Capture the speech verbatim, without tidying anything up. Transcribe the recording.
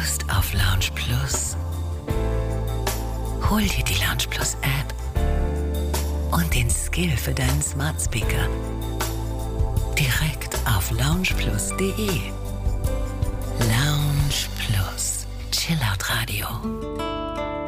Lust auf Lounge Plus? Hol dir die Lounge Plus App und den Skill für deinen Smart Speaker direkt auf loungeplus punkt de. Lounge Plus. Chillout Radio.